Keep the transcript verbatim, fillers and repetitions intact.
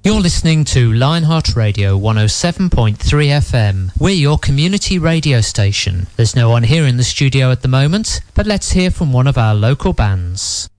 You're listening to Lionheart Radio one oh seven point three F M. We're your community radio station. There's no one here in the studio at the moment, but let's hear from one of our local bands.